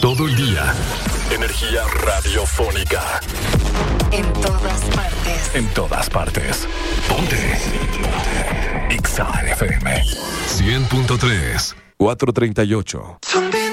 Todo el día. Energía radiofónica. En todas partes. En todas partes. Ponte. Exa FM 100.3 438.